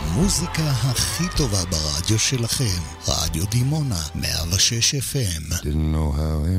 המוזיקה הכי טובה ברדיו שלכם, רדיו דימונה 106 FM. Didn't know how